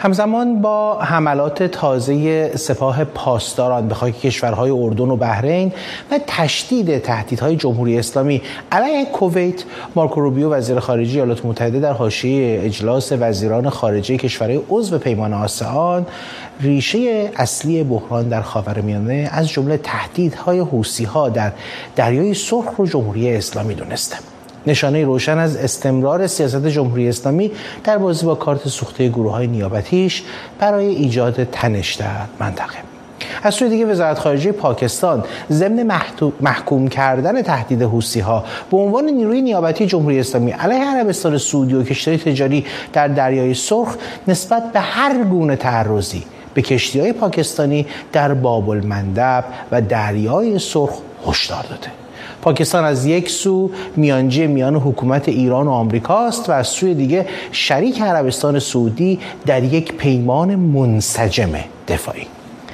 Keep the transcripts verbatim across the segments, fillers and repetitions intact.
همزمان با حملات تازه سپاه پاسداران به خاک کشورهای اردن و بحرین و تشدید تهدیدهای جمهوری اسلامی علیه کویت، مارکو روبیو وزیر خارجه ایالات متحده در حاشیه اجلاس وزیران خارجه کشورهای عضو پیمان آسئان ریشه اصلی بحران در خاورمیانه از جمله تهدیدهای حوثی‌ها در دریای سرخ رو جمهوری اسلامی دونسته. نشانه روشن از استمرار سیاست جمهوری اسلامی در بازی با کارت سوخته گروه‌های نیابتیش برای ایجاد تنش در منطقه. از سوی دیگه وزارت خارجه پاکستان ضمن محکوم کردن تهدید حوثی‌ها به عنوان نیروی نیابتی جمهوری اسلامی علیه عربستان سعودی و کشتی‌های تجاری در دریای سرخ نسبت به هر گونه تعرضی به کشتی‌های پاکستانی در باب المندب و دریای سرخ هشدار داده. پاکستان از یک سو میانجی میان حکومت ایران و آمریکاست و از سوی دیگه شریک عربستان سعودی در یک پیمان منسجم دفاعی.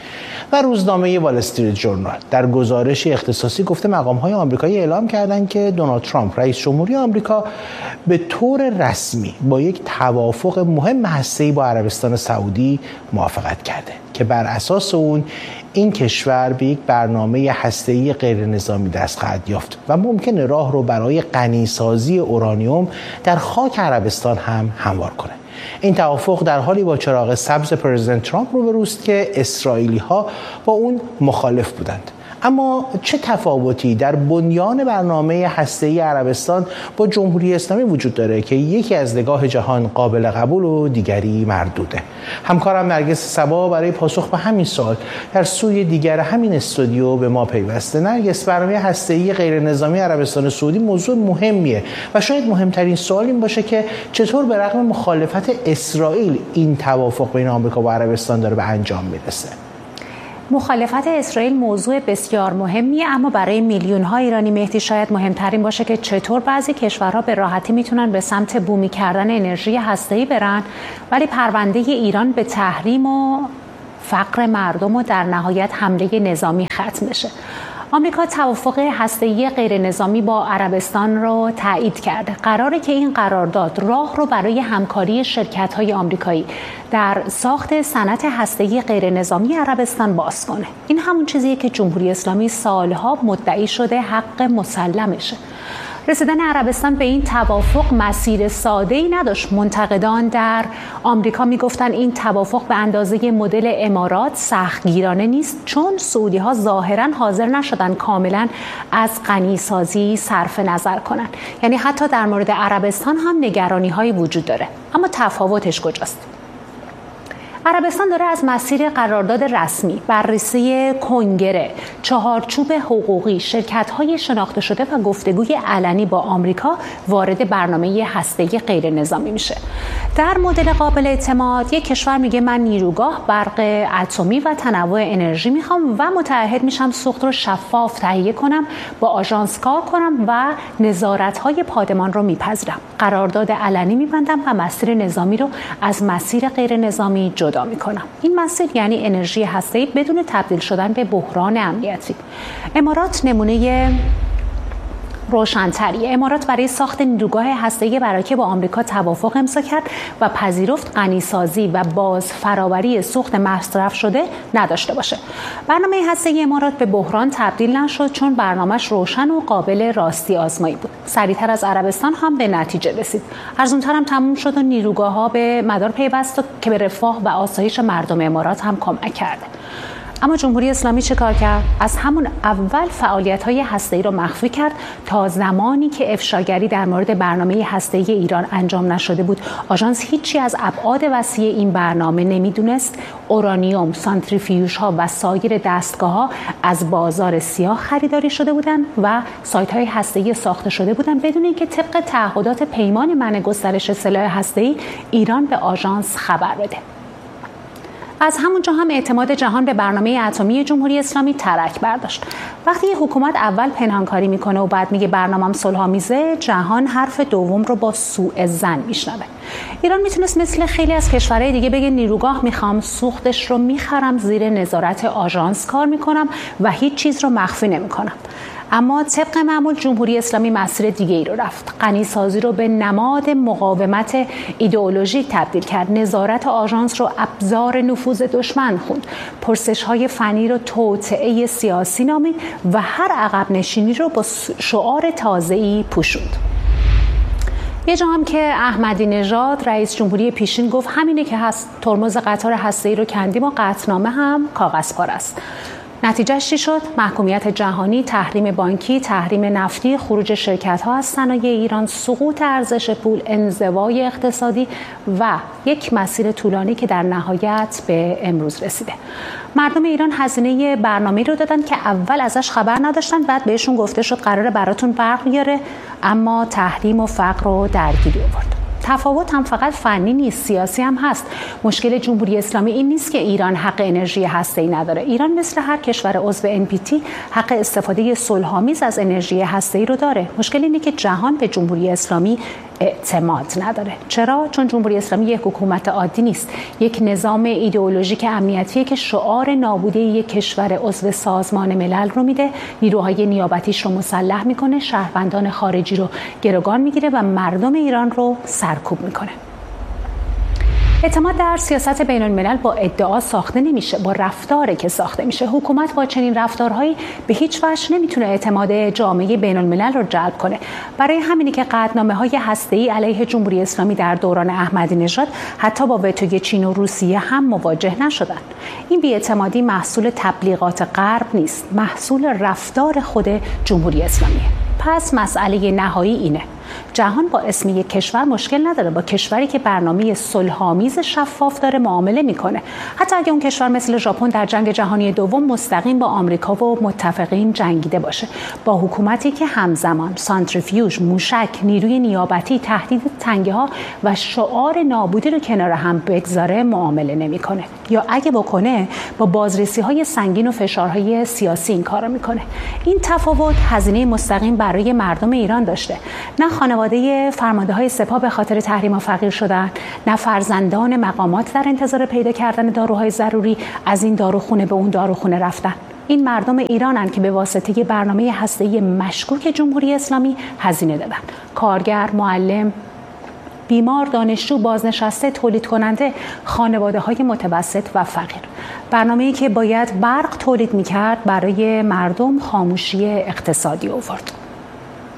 و روزنامه وال استریت ژورنال در گزارش اختصاصی گفته مقام‌های آمریکایی اعلام کردند که دونالد ترامپ رئیس جمهوری آمریکا به طور رسمی با یک توافق مهم هسته‌ای با عربستان سعودی موافقت کرده که بر اساس اون این کشور به یک برنامه هسته‌ای غیرنظامی دست خواهد یافت و ممکنه راه رو برای غنیسازی اورانیوم در خاک عربستان هم هموار کنه. این توافق در حالی با چراغ سبز پرزیدنت ترامپ روبروست که اسرائیلی‌ها با اون مخالف بودند. اما چه تفاوتی در بنیان برنامه هسته‌ای عربستان با جمهوری اسلامی وجود داره که یکی از نگاه جهان قابل قبول و دیگری مردوده؟ همکارم نرگس صبا برای پاسخ به همین سوال در سوی دیگر همین استودیو به ما پیوسته. نرگس، برنامه هسته‌ای غیر نظامی عربستان سعودی موضوع مهمیه و شاید مهمترین سوال این باشه که چطور به رغم مخالفت اسرائیل این توافق بین آمریکا و عربستان داره به انجام میرسه؟ مخالفت اسرائیل موضوع بسیار مهمیه، اما برای میلیون‌ها ایرانی مهدی شاید مهمترین باشه که چطور بعضی کشورها به راحتی میتونن به سمت بومی کردن انرژی هسته‌ای برن، ولی پرونده ایران به تحریم و فقر مردم و در نهایت حمله نظامی ختم بشه. آمریکا توافق هسته‌ای غیر نظامی با عربستان رو تایید کرده. قراره که این قرارداد راه رو برای همکاری شرکت‌های آمریکایی در ساخت صنعت هسته‌ای غیر نظامی عربستان باز کنه. این همون چیزیه که جمهوری اسلامی سالها مدعی شده حق مسلمشه. رسیدن عربستان به این توافق مسیر ساده‌ای نداشت. منتقدان در آمریکا میگفتن این توافق به اندازه مدل امارات سختگیرانه نیست، چون سعودی‌ها ظاهراً حاضر نشدن کاملاً از غنیسازی صرف نظر کنن. یعنی حتی در مورد عربستان هم نگرانی‌هایی وجود داره. اما تفاوتش کجاست؟ عربستان داره از مسیر قرارداد رسمی، بررسی کنگره، چهارچوب حقوقی، شرکت‌های شناخته شده و گفتگوی علنی با آمریکا وارد برنامه هسته‌ای غیر نظامی میشه. در مدل قابل اعتماد یک کشور میگه من نیروگاه، برق اتمی و تنوع انرژی میخوام و متعهد میشم سوخت رو شفاف تهیه کنم، با آژانس کار کنم و نظارت‌های پادمان رو میپذیرم. قرارداد علنی میبندم و مسیر نظامی رو از مسیر غیر نظامی جدا میکنم. این مسیر یعنی انرژی هسته‌ای بدون تبدیل شدن به بحران امنیتی. امارات نمونه روشن‌تری. امارات برای ساخت نیروگاه هسته‌ای براکه با آمریکا توافق امضا کرد و پذیرفت غنیسازی و باز فراوری سوخت مصرف شده نداشته باشه. برنامه هسته‌ای امارات به بحران تبدیل نشد چون برنامه‌اش روشن و قابل راستی آزمایی بود. سریعتر از عربستان هم به نتیجه رسید. ارزان‌تر هم تموم شد و نیروگاه‌ها به مدار پیوست که به رفاه و آسایش مردم امارات هم کمک کرده. اما جمهوری اسلامی چه کار کرد؟ از همون اول فعالیت‌های هسته‌ای رو مخفی کرد تا زمانی که افشاگری در مورد برنامه هسته‌ای ایران انجام نشده بود. آژانس هیچی از ابعاد وسیع این برنامه نمیدونست. اورانیوم، سانتریفیوژها و سایر دستگاه‌ها از بازار سیاه خریداری شده بودند و سایت‌های هسته‌ای ساخته شده بودند بدون اینکه طبق تعهدات پیمان منع گسترش سلاح هسته‌ای ایران به آژانس خبر بده. از همونجا هم اعتماد جهان به برنامه اتمی جمهوری اسلامی ترک برداشت. وقتی یه حکومت اول پنهانکاری میکنه و بعد میگه برنامه‌ام صلح‌آمیزه، جهان حرف دوم رو با سوء ظن میشنوه. ایران میتونست مثل خیلی از کشورهای دیگه بگه نیروگاه میخوام، سوختش رو میخرم، زیر نظارت آژانس کار میکنم و هیچ چیز رو مخفی نمیکنم. اما طبق معمول جمهوری اسلامی مسیر دیگه ای رو رفت. غنیسازی رو به نماد مقاومت ایدئولوژیک تبدیل کرد. نظارت آژانس رو ابزار نفوذ دشمن خوند. پرسش‌های فنی رو توطئه سیاسی نامید و هر عقب نشینی رو با شعار تازه‌ای پوشوند. یه جا هم که احمدی نژاد رئیس جمهوری پیشین گفت همینه که هست، ترمز قطار هسته‌ای رو کندیم و قطعنامه هم کاغذپاره است. نتیجهش چی شد؟ محکومیت جهانی، تحریم بانکی، تحریم نفتی، خروج شرکت‌ها از صنایع ایران، سقوط ارزش پول، انزوای اقتصادی و یک مسیر طولانی که در نهایت به امروز رسیده. مردم ایران هزینه برنامه‌ای رو دادن که اول ازش خبر نداشتن، بعد بهشون گفته شد قراره براتون برق بیاره، اما تحریم و فقر رو درگیری آورد. تفاوت هم فقط فنی نیست، سیاسی هم هست. مشکل جمهوری اسلامی این نیست که ایران حق انرژی هسته‌ای نداره. ایران مثل هر کشور عضو ان پی تی حق استفاده صلح‌آمیز از انرژی هسته‌ای رو داره. مشکل اینه که جهان به جمهوری اسلامی اعتماد نداره. چرا؟ چون جمهوری اسلامی یک حکومت عادی نیست، یک نظام ایدئولوژیک امنیتیه که شعار نابودی یک کشور عضو سازمان ملل رو میده، نیروهای نیابتیش رو مسلح میکنه، شهروندان خارجی رو گروگان میگیره و مردم ایران رو سرکوب میکنه. اعتماد در سیاست بین الملل با ادعا ساخته نمیشه، با رفتاره که ساخته میشه. حکومت با چنین رفتارهایی به هیچ وجه نمیتونه اعتماد جامعه بین الملل رو جلب کنه. برای همینه که قطعنامه‌های هسته‌ای علیه جمهوری اسلامی در دوران احمدی نژاد حتی با وتوی چین و روسیه هم مواجه نشدن. این بی‌اعتمادی محصول تبلیغات غرب نیست، محصول رفتار خود جمهوری اسلامیه. پس مسئله نهایی اینه: جهان با اسم یک کشور مشکل نداره با کشوری که برنامه صلح‌آمیز شفاف داره معامله میکنه، حتی اگه اون کشور مثل ژاپن در جنگ جهانی دوم مستقیم با آمریکا و متفقین جنگیده باشه، با حکومتی که همزمان سانتریفیوژ، موشک، نیروی نیابتی، تهدید تنگه‌ها و شعار نابودی رو کنار هم بگذاره معامله نمیکنه، یا اگه بکنه با بازرسی‌های سنگین و فشارهای سیاسی این کارو میکنه. این تفاوت هزینه مستقیم برای مردم ایران داشته. نه خانواده فرمانده‌های سپاه به خاطر تحریم‌ها فقیر شدن، نه فرزندان مقامات در انتظار پیدا کردن داروهای ضروری از این داروخونه به اون داروخونه رفتن. این مردم ایرانن که به واسطه برنامه هسته‌ای مشکوک جمهوری اسلامی هزینه دادن. کارگر، معلم، بیمار، دانشجو، بازنشسته، تولید کننده، خانواده‌های متوسط و فقیر. برنامه‌ای که باید برق تولید می‌کرد برای مردم خاموشی اقتصادی آورد.